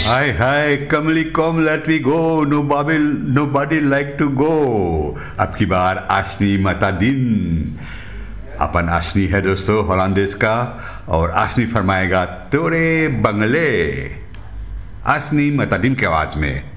Hi hi Kamli come late we go know body like to go. अब की बार आशनी मता दिन। अपन आशनी है दोस्तों होलंदेस का, और आशनी फरमाएगा तोरे बंगले। आशनी मता दिन के आवाज में।